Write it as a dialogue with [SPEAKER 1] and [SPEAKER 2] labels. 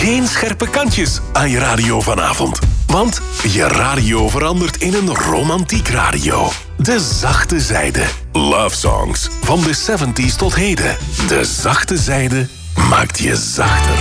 [SPEAKER 1] geen scherpe kantjes aan je radio vanavond. Want je radio verandert in een romantiek radio. De zachte zijde. Love songs van de 70s tot heden. De zachte zijde maakt je zachter.